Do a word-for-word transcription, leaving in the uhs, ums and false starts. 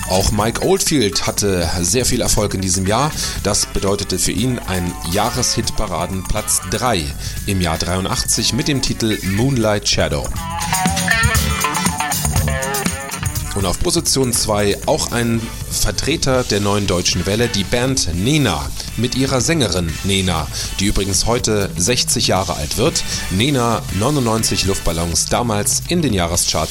Auch Mike Oldfield hatte sehr viel Erfolg in diesem Jahr. Das bedeutete für ihn ein Jahreshitparaden-Platz drei im Jahr dreiundachtzig mit dem Titel Moonlight Shadow. Und auf Position zwei auch ein Vertreter der neuen deutschen Welle, die Band Nena mit ihrer Sängerin Nena, die übrigens heute sechzig Jahre alt wird. Nena, neunundneunzig Luftballons, damals in den Jahrescharts